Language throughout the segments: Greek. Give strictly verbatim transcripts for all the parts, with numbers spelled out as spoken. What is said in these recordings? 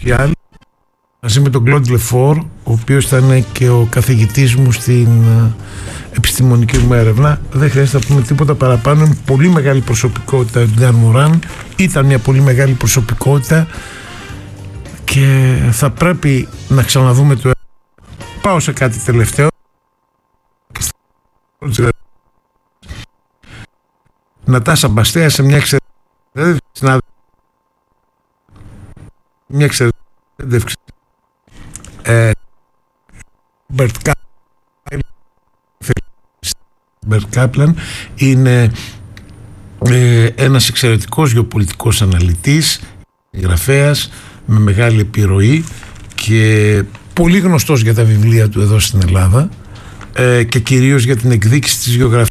μαζί με τον Κλοντ Λεφόρ, ο οποίος ήταν και ο καθηγητής μου στην επιστημονική μου έρευνα. Δεν χρειάζεται να πούμε τίποτα παραπάνω. Είναι πολύ μεγάλη προσωπικότητα ο Ντάν Μοράν. Ήταν μια πολύ μεγάλη προσωπικότητα και θα πρέπει να ξαναδούμε το. Πάω σε κάτι τελευταίο. Νατάσα Μπαστέα σε μια εξαιρετική μια εξαιρετική Μπερτ Κάπλαν είναι ε, ένας εξαιρετικός γεωπολιτικός αναλυτής, γραφέας με μεγάλη επιρροή και πολύ γνωστός για τα βιβλία του εδώ στην Ελλάδα ε, και κυρίως για την εκδίκηση της γεωγραφίας.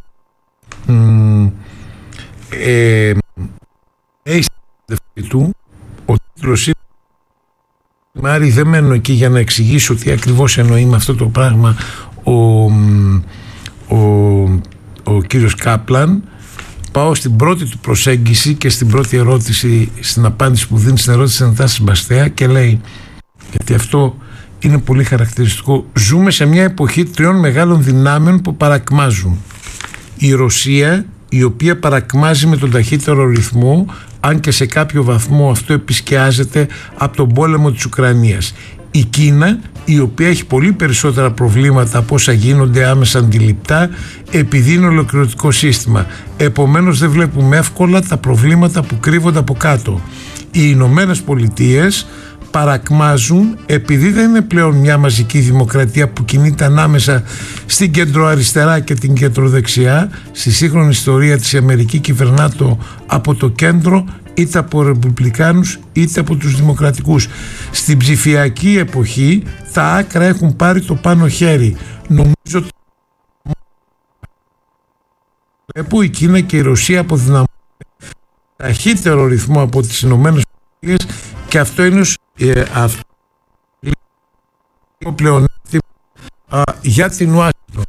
Ε, έχει του ο τίτλος είναι Μάρη, δεν μένω εκεί για να εξηγήσω τι ακριβώς εννοεί με αυτό το πράγμα ο, ο, ο κύριος Κάπλαν. Πάω στην πρώτη του προσέγγιση και στην πρώτη ερώτηση, στην απάντηση που δίνει στην ερώτηση της Νατάσας Μπαστέα, και λέει, γιατί αυτό είναι πολύ χαρακτηριστικό, ζούμε σε μια εποχή τριών μεγάλων δυνάμεων που παρακμάζουν. Η Ρωσία, η οποία παρακμάζει με τον ταχύτερο ρυθμό, αν και σε κάποιο βαθμό αυτό επισκιάζεται από τον πόλεμο της Ουκρανίας. Η Κίνα, η οποία έχει πολύ περισσότερα προβλήματα από όσα γίνονται άμεσα αντιληπτά, επειδή είναι ολοκληρωτικό σύστημα. Επομένως δεν βλέπουμε εύκολα τα προβλήματα που κρύβονται από κάτω. Οι Ηνωμένες Πολιτείες παρακμάζουν επειδή δεν είναι πλέον μια μαζική δημοκρατία που κινείται ανάμεσα στην κεντροαριστερά και την κεντροδεξιά. Στη σύγχρονη ιστορία της Αμερική κυβερνάτο από το κέντρο, είτε από ρεπουμπλικάνους είτε από τους δημοκρατικούς. Στην ψηφιακή εποχή τα άκρα έχουν πάρει το πάνω χέρι. Νομίζω ότι βλέπω η Κίνα και η Ρωσία αποδυναμώνουν ταχύτερο ρυθμό από τις Ηνωμένες Πολιτείες και αυτό είναι ε, αυτό πλεονέκτημα για την Ουάσιγκτον.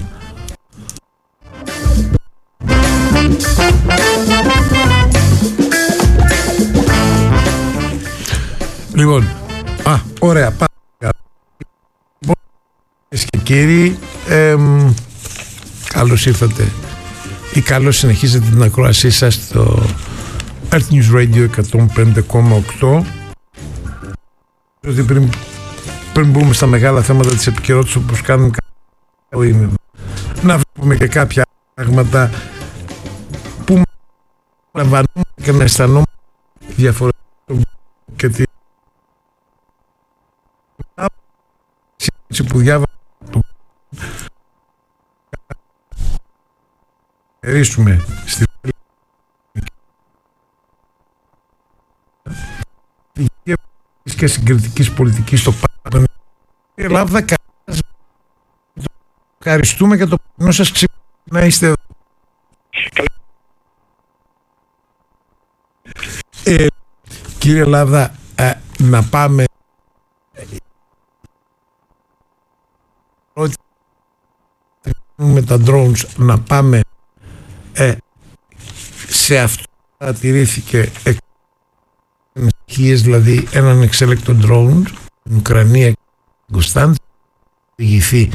Λοιπόν, α, ωραία, πάρα και κύριοι, ε, καλώς ήρθατε ή καλώς συνεχίζετε την ακρόασή σας στο Earth News Radio εκατόν πέντε κόμμα οκτώ. Πριν, πριν μπούμε στα μεγάλα θέματα της επικαιρότητας, όπως κάνουμε είναι, να βλέπουμε και κάποια πράγματα που λαμβάνουμε και να αισθανόμαστε διαφορετικά και τη που διάβασα το ερίσουμε στη και συγκριτικής πολιτικής στο Παρламент. Η Ελλάδα, ευχαριστούμε για το πρωινό σας ξύπνημα, να είστε εδώ. Ε, κύριε Λάβδα, ε, να πάμε με τα drones, να πάμε ε, σε αυτό που παρατηρήθηκε εκ δηλαδή έναν εξέλεκτο drone στην Ουκρανία και στην Κωνσταντζ, ηγηθεί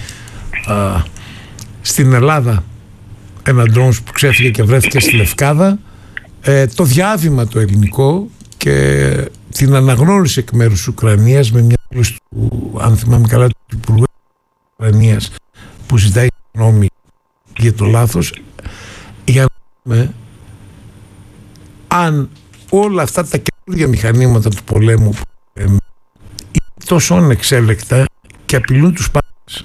στην Ελλάδα ένα drone που ξέφυγε και βρέθηκε στη Λευκάδα, ε, το διάβημα το ελληνικό και την αναγνώριση εκ μέρους της Ουκρανίας με μια δήλωση του, αν θυμάμαι καλά, του Υπουργού της Ουκρανίας που ζητάει γνώμη για το λάθος, για να δούμε αν όλα αυτά τα καινούργια μηχανήματα του πολέμου είναι τόσο ανεξέλεκτα και απειλούν τους πάντες.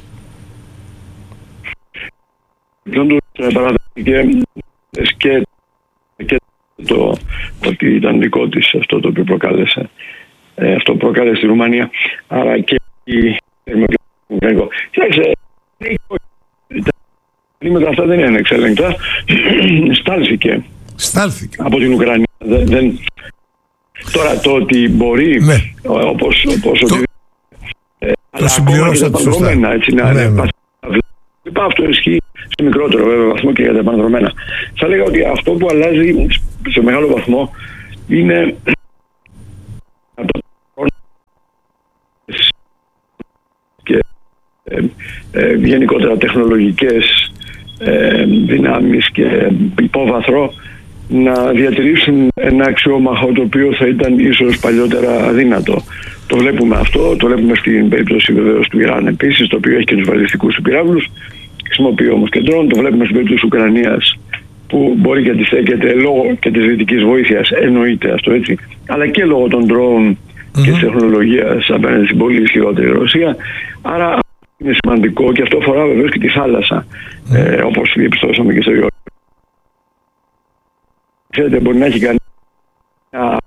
Όντως παραδέχτηκε και, και το ότι ήταν δικό της αυτό το οποίο προκάλεσε. Ε, αυτό που προκάλεσε στη Ρουμανία. Άρα και η Ουκρανικό. Κοιτάξτε, τα μηχανήματα αυτά δεν είναι ανεξέλεγκτα. Στάλθηκε. Στάλθηκε. Από την Ουκρανία. Δεν, δεν... Τώρα το ότι μπορεί, ναι, όπως, όπως το, ότι... Ε, το συμπληρώσατε σωστά. Έτσι, να, ναι, ναι. Αυτό ισχύει σε μικρότερο βέβαια βαθμό και για τα επανδρομένα. Θα λέγα ότι αυτό που αλλάζει σε μεγάλο βαθμό είναι ε, γενικότερα τεχνολογικές ε, δυνάμεις και υπόβαθρο να διατηρήσουν ένα αξιόμαχο το οποίο θα ήταν ίσως παλιότερα αδύνατο. Το βλέπουμε αυτό, το βλέπουμε στην περίπτωση βεβαίως του Ιράν επίσης, το οποίο έχει και τους βαλιστικούς του πυράβλους, χρησιμοποιεί όμως και ντρόν. Το βλέπουμε στην περίπτωση της Ουκρανίας, που μπορεί και αντιστέκεται λόγω και της δυτικής βοήθειας, εννοείται αυτό έτσι, αλλά και λόγω των ντρόν mm-hmm. και της τεχνολογίας απέναντι στην πολύ ισχυρότερη Ρωσία. Άρα είναι σημαντικό και αυτό αφορά βεβαίως και τη θάλασσα, mm-hmm. ε, όπως διαπιστώσαμε και στο Ιόρ. Ξέρετε, μπορεί να έχει κάνει ένα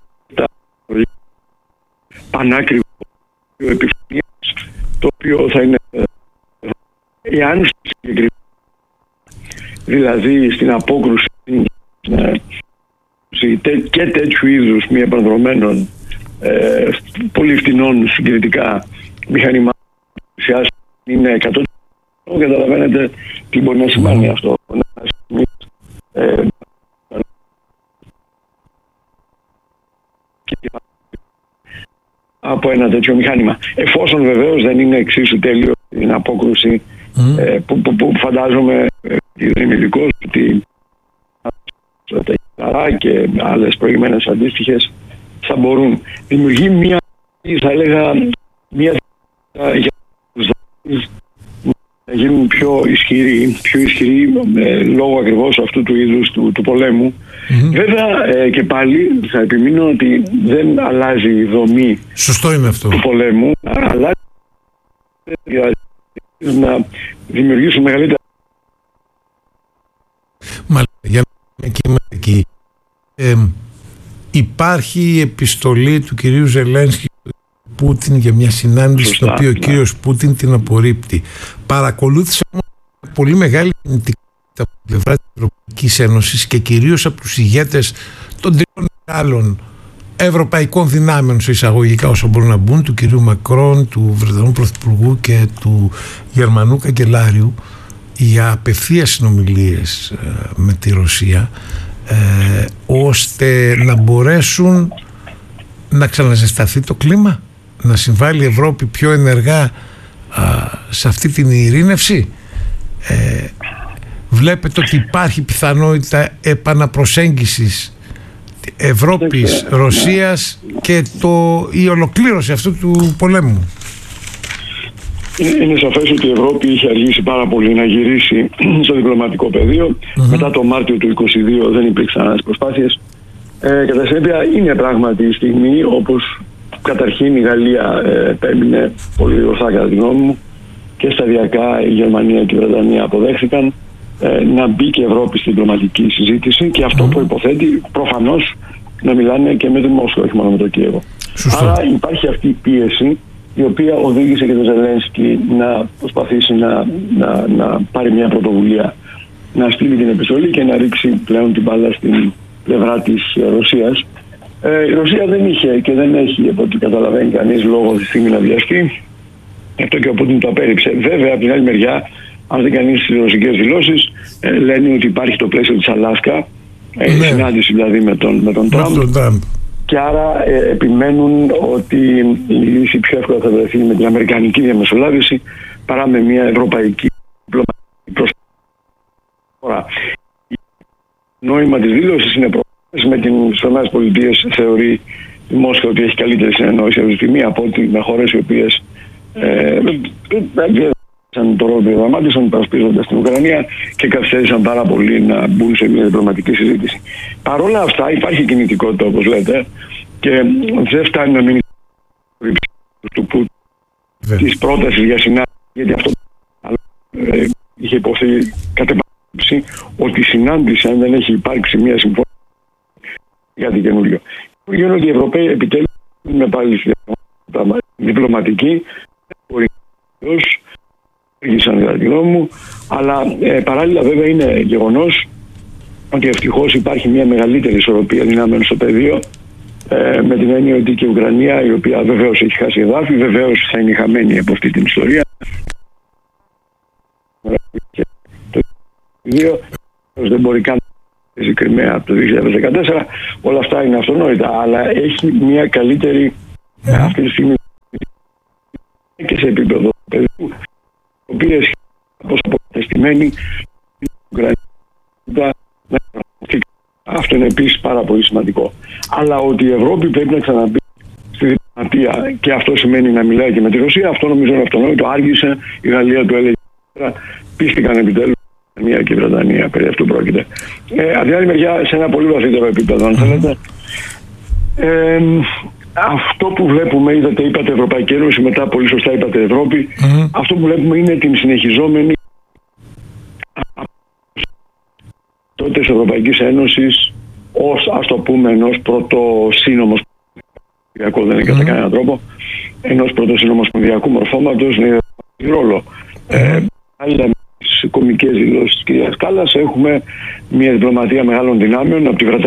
πανάκριβο επιφανείας, το οποίο θα είναι εάν συγκεκριμένα, δηλαδή στην απόκρουση και τέτοιου είδους μη επανδρομένων ε, πολύ φτηνών συγκριτικά μηχανημάτων είναι εκατό τοις εκατό, καταλαβαίνετε τι μπορεί να σημαίνει αυτό. Ε, από ένα τέτοιο μηχάνημα. Εφόσον βεβαίως δεν είναι εξίσου τέλειο την απόκρουση mm. ε, που, που, που φαντάζομαι ε, δεν είναι ειδικός ότι τα Ιταρά και άλλες προηγμένες αντίστοιχες θα μπορούν. Δημιουργεί μια, θα έλεγα, μια για τους δάσκες να γίνουν πιο ισχυροί, πιο ισχυροί ε, λόγω ακριβώς αυτού του είδους του, του πολέμου. Mm-hmm. Βέβαια ε, και πάλι θα επιμείνω ότι δεν αλλάζει η δομή. Σωστό είναι αυτό. Του πολέμου, αλλά να δημιουργήσουν μεγαλύτερα. Μα για να είμαι εκεί, ε, υπάρχει η επιστολή του κυρίου Ζελένσκι Πούτιν για μια συνάντηση στην οποία ο ναι. κύριος Πούτιν την απορρίπτει. Παρακολούθησα πολύ μεγάλη κινητικότητα από την πλευρά της Ευρωπαϊκής Ένωσης και κυρίως από τους ηγέτες των τριών μεγάλων ευρωπαϊκών δυνάμεων σε εισαγωγικά όσο μπορούν να μπουν, του κυρίου Μακρόν, του Βρετανού Πρωθυπουργού και του Γερμανού Καγκελάριου, για απευθείας συνομιλίες ε, με τη Ρωσία, ε, ώστε να μπορέσουν να ξαναζεσταθεί το κλίμα, να συμβάλλει η Ευρώπη πιο ενεργά α, σε αυτή την ειρήνευση. Ε, βλέπετε ότι υπάρχει πιθανότητα επαναπροσέγγισης Ευρώπης, Ρωσίας και το, η ολοκλήρωση αυτού του πολέμου. Είναι σαφές ότι η Ευρώπη είχε αργήσει πάρα πολύ να γυρίσει στο διπλωματικό πεδίο. Mm-hmm. Μετά το Μάρτιο του είκοσι δύο δεν υπήρξαν άλλες προσπάθειες. Ε, κατά συνέπεια είναι πράγματι η στιγμή όπως καταρχήν η Γαλλία ε, έμεινε πολύ ορθά κατά τη γνώμη μου και σταδιακά η Γερμανία και η Βρετανία αποδέχθηκαν ε, να μπει και η Ευρώπη στην διπλωματική συζήτηση και αυτό mm. προϋποθέτει προφανώς να μιλάνε και με το Μόσχο, όχι μόνο με το Κίεβο. Άρα υπάρχει αυτή η πίεση η οποία οδήγησε και τον Ζελένσκι να προσπαθήσει να, να, να πάρει μια πρωτοβουλία, να στείλει την επιστολή και να ρίξει πλέον την μπάλα στην πλευρά της Ρωσίας. Ε, η Ρωσία δεν είχε και δεν έχει, από ό,τι καταλαβαίνει κανείς, λόγο τη στιγμή να βιαστεί. Αυτό και ο Πούτιν το απέρριψε. Βέβαια, από την άλλη μεριά, αν δει κανείς τις ρωσικές δηλώσεις, ε, λένε ότι υπάρχει το πλαίσιο της Αλάσκα, ε, ναι. συνάντηση δηλαδή με τον, με τον Τραμπ. Και άρα ε, επιμένουν ότι η λύση πιο εύκολα θα βρεθεί με την αμερικανική διαμεσολάβηση παρά με μια ευρωπαϊκή διπλωματική προσφορά. Το νόημα της δήλωσης είναι προφανές. Με τις ΗΠΑ θεωρεί η Μόσχα ότι έχει καλύτερη συνεννόηση αυτή τη στιγμή από ότι με χώρες οι οποίες διέδρασαν το ρόλο που διαδραμάτισαν υπερασπίζοντας την Ουκρανία και καθυστέρησαν πάρα πολύ να μπουν σε μια διπλωματική συζήτηση. Παρ' όλα αυτά υπάρχει κινητικότητα, όπως λέτε, και δεν φτάνει να μείνει του Πούτιν της πρότασης για συνάντηση, γιατί αυτό ε, είχε υποθεί κατ' επανάληψη ότι η συνάντηση, αν δεν έχει υπάρξει μια συμφωνία για την καινούριο, είναι ότι οι Ευρωπαίοι επιτέλους είναι πάλι διπλωματικοί, έργησαν κατά τη γνώμη μου, αλλά ε, παράλληλα βέβαια είναι γεγονός ότι ευτυχώς υπάρχει μια μεγαλύτερη ισορροπία δυνάμεων στο πεδίο, ε, με την έννοια ότι και η Ουκρανία, η οποία βεβαίως έχει χάσει εδάφη, βεβαίως θα είναι χαμένη από αυτή την ιστορία. Το δύο δεν μπορεί καν η Κριμαία από το δύο χιλιάδες δεκατέσσερα, όλα αυτά είναι αυτονόητα, αλλά έχει μια καλύτερη ε, αυτή τη στιγμή και σε επίπεδο πεδίου, οι οποίες σημαίνει αυτό είναι επίσης πάρα πολύ σημαντικό. Αλλά ότι η Ευρώπη πρέπει να ξαναμπεί στη διπλωματία και αυτό σημαίνει να μιλάει και με τη Ρωσία, αυτό νομίζω είναι αυτονόητο. Άργησε, η Γαλλία το έλεγε, πίστηκαν επιτέλους η Γερμανία και η Βρετανία, περί αυτού πρόκειται. Ε, από την άλλη μεριά, σε ένα πολύ βαθύτερο επίπεδο, αν θέλετε, ε, αυτό που βλέπουμε, είδατε, είπατε Ευρωπαϊκή Ένωση, μετά πολύ σωστά είπατε Ευρώπη, mm-hmm. αυτό που βλέπουμε είναι την συνεχιζόμενη τότε της Ευρωπαϊκής Ένωσης ως, ας το πούμε, ενός πρωτοσύνομοσπονδιακού, δεν είναι κατά mm-hmm. κανέναν τρόπο, ενός πρωτοσύνομοσπονδιακού μορφώματος, είναι ρόλο. Mm-hmm. Ε, άλλα τις κομικές δηλώσεις της κυρίας Κάλλας, έχουμε μια διπλωματία μεγάλων δυνάμεων από τη Βρετανία,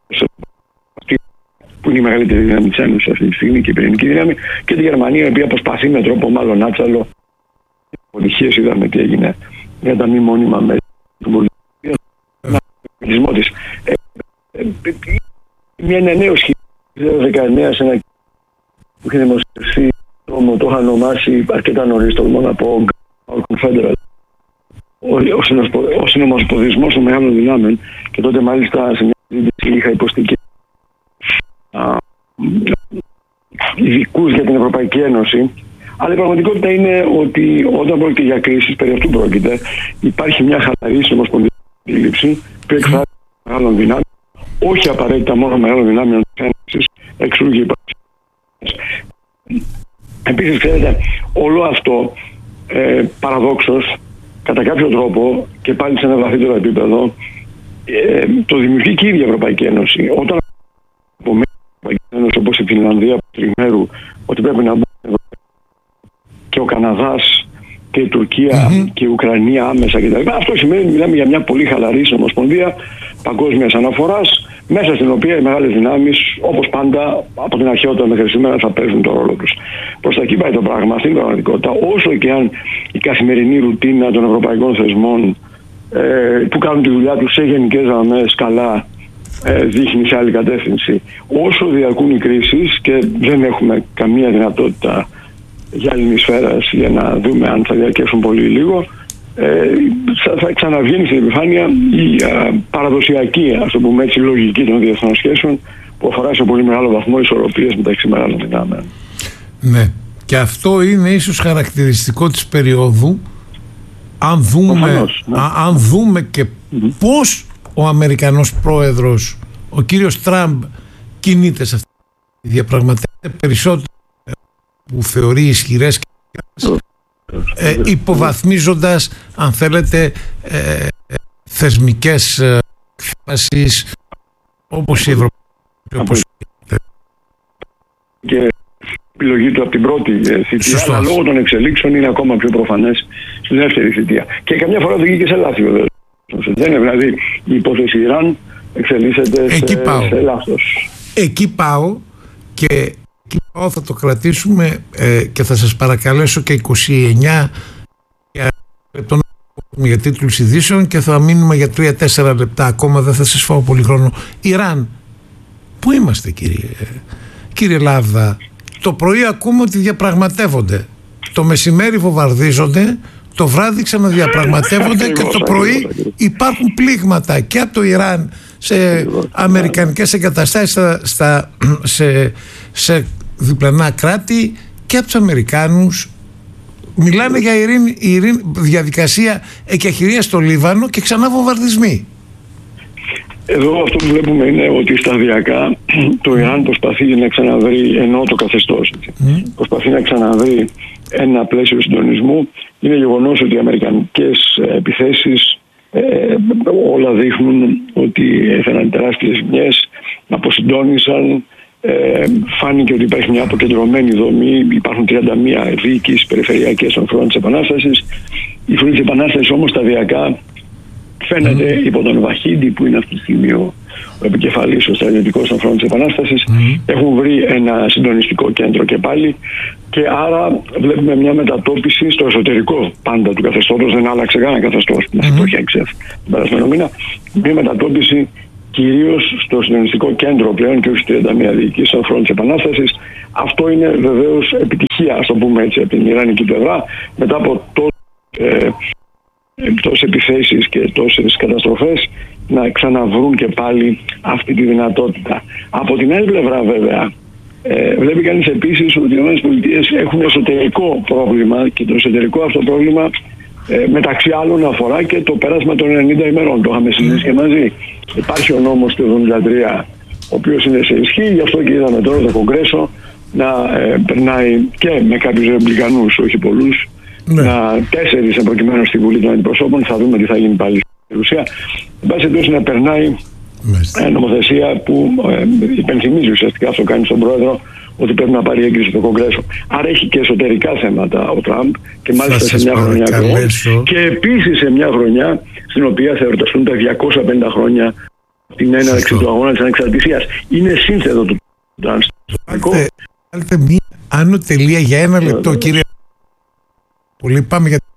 που είναι η μεγαλύτερη δύναμη της Ένωσης αυτή τη στιγμή και η πυρηνική δύναμη, και τη Γερμανία, η οποία προσπαθεί με τρόπο μάλλον άτσαλο. Αποτυχίες, είδαμε τι έγινε για τα μη μόνιμα μέλη του πολιτισμού της. Ε, ε, ε, μια ανανέωση του δύο χιλιάδες δεκαεννέα σε ένα που είχε δημοσιευθεί, το, το είχα ονομάσει αρκετά νωρίς, το μόνο από Confederate, ο, ο, ο συνομοσπονδισμός των μεγάλων δυνάμεων, και τότε μάλιστα σε μια συζήτηση είχα υποστεί και ειδικούς για την Ευρωπαϊκή Ένωση. Αλλά η πραγματικότητα είναι ότι όταν πρόκειται για κρίσεις, περί αυτού πρόκειται, υπάρχει μια χαλαρή συνομοσπονδιακή αντίληψη που εκφράζει μεγάλων δυνάμεων, όχι απαραίτητα μόνο μεγάλων δυνάμεων της Ένωσης, εξού και υπάρχει. Επίσης, ξέρετε, όλο αυτό ε, παραδόξως, κατά κάποιο τρόπο και πάλι σε ένα βαθύτερο επίπεδο, ε, το δημιουργεί και η ίδια Ευρωπαϊκή Ένωση. Όταν όπως η Φινλανδία από τριμέρου ότι πρέπει να μπουν και ο Καναδάς και η Τουρκία mm-hmm. και η Ουκρανία άμεσα κτλ. Αυτό σημαίνει ότι μιλάμε για μια πολύ χαλαρή συνομοσπονδία παγκόσμιας αναφοράς, μέσα στην οποία οι μεγάλες δυνάμεις, όπως πάντα από την αρχαιότητα μέχρι σήμερα, θα παίζουν τον ρόλο τους. Προς τα εκεί πάει το πράγμα στην πραγματικότητα, όσο και αν η καθημερινή ρουτίνα των ευρωπαϊκών θεσμών ε, που κάνουν τη δουλειά τους σε γενικές γραμμές καλά, δείχνει σε άλλη κατεύθυνση. Όσο διαρκούν οι κρίσεις και δεν έχουμε καμία δυνατότητα για άλλη σφαίρας για να δούμε αν θα διαρκέσουν πολύ ή λίγο, ε, θα, θα ξαναβγαίνει στην επιφάνεια η α, παραδοσιακή, ας το πούμε έτσι, λογική των διεθνών σχέσεων που αφορά σε πολύ μεγάλο βαθμό ισορροπίες μεταξύ μεγάλων δυνάμεων. Ναι, και αυτό είναι ίσως χαρακτηριστικό της περίοδου, αν δούμε, Οφανώς, ναι. α, αν δούμε και mm-hmm. πώς ο Αμερικανός πρόεδρος, ο κύριος Τραμπ, κινείται σε αυτή τη διαπραγματεύση, περισσότερο που θεωρεί ισχυρές ε, υποβαθμίζοντας, αν θέλετε, ε, θεσμικές εκφράσεις όπως η Ευρωπαϊκή. Όπως... Και η επιλογή του από την πρώτη θητεία, αλλά λόγω των εξελίξεων είναι ακόμα πιο προφανές στη δεύτερη θητεία. Και καμιά φορά οδηγεί και σε λάθη, βέβαια. Δεν είναι, δηλαδή η υπόθεση Ιράν εξελίσσεται εκεί σε, πάω. σε λάθος. Εκεί πάω και εκεί πάω, θα το κρατήσουμε ε, και θα σας παρακαλέσω και είκοσι εννιά λεπτών για τίτλους ειδήσεων και θα μείνουμε για τρία τέσσερα λεπτά ακόμα, δεν θα σας φάω πολύ χρόνο. Ιράν, πού είμαστε κύριε, κύριε Λάβδα? Το πρωί ακούμε ότι διαπραγματεύονται, το μεσημέρι βομβαρδίζονται, το βράδυ ξαναδιαπραγματεύονται και το πρωί υπάρχουν πλήγματα και από το Ιράν σε αμερικανικές εγκαταστάσεις στα, στα, σε, σε διπλανά κράτη και από τους Αμερικάνους. Μιλάνε για ειρήνη, ειρήνη, διαδικασία εκεχηρίας στο Λίβανο και ξανά βομβαρδισμοί. Εδώ αυτό που βλέπουμε είναι ότι σταδιακά το Ιράν προσπαθεί να ξαναβρει, ενώ το καθεστώς mm. προσπαθεί να ξαναβρει ένα πλαίσιο συντονισμού. Είναι γεγονός ότι οι αμερικανικές επιθέσεις ε, όλα δείχνουν ότι έφεραν τεράστιες ζημιές, αποσυντόνισαν, ε, φάνηκε ότι υπάρχει μια αποκεντρωμένη δομή, υπάρχουν τριάντα μία διοικήσεις περιφερειακές των φρουρών της Επανάστασης. Οι φρουροί της Επανάστασης όμως σταδιακά φαίνεται mm. υπό τον Βαχίντι, που είναι αυτή τη στιγμή ο, ο επικεφαλής, ο στρατιωτικός των φρουρών της Επανάστασης, mm. έχουν βρει ένα συντονιστικό κέντρο και πάλι, και άρα βλέπουμε μια μετατόπιση στο εσωτερικό πάντα του καθεστώτος. Δεν άλλαξε κανένα καθεστώς που μας υπόχει εξέφ τον περασμένο μήνα. Μια μετατόπιση κυρίως στο συντονιστικό κέντρο πλέον και όχι στις τριάντα μία διοικήσεις των φρουρών της Επανάστασης. Αυτό είναι βεβαίως επιτυχία, ας το πούμε έτσι, από την Ιρανική πλευρά, μετά από το ε, τόσες επιθέσεις και τόσες καταστροφές να ξαναβρούν και πάλι αυτή τη δυνατότητα. Από την άλλη πλευρά βέβαια ε, βλέπει κανείς επίσης ότι οι ΗΠΑ έχουν εσωτερικό πρόβλημα και το εσωτερικό αυτό πρόβλημα ε, μεταξύ άλλων αφορά και το πέρασμα των ενενήντα ημερών. Το είχαμε συζητήσει και μαζί. Υπάρχει ο νόμος του εβδομήντα τρία ο οποίος είναι σε ισχύ, γι' αυτό και είδαμε τώρα το Κογκρέσο να ε, περνάει και με κάποιους ρεπουμπλικανούς, όχι πολλούς, ναι. να τέσσερις προκειμένου στη Βουλή των Αντιπροσώπων, θα δούμε τι θα γίνει πάλι στην Ρουσία. Εν πάση περιπτώσει να περνάει ε, νομοθεσία που ε, υπενθυμίζει ουσιαστικά, αυτό κάνει στον πρόεδρο, ότι πρέπει να πάρει έγκριση στο Κογκρέσο. Άρα έχει και εσωτερικά θέματα ο Τραμπ και μάλιστα σε μια χρονιά και επίσης σε μια χρονιά στην οποία θα εορταστούν τα διακόσια πενήντα χρόνια την έναρξη του αγώνα της ανεξαρτησίας. Είναι σύνθετο του Τραμπ. Βάλτε μία άνω τελεία για ένα λεπτό, κύριε. Πολύ πάμε για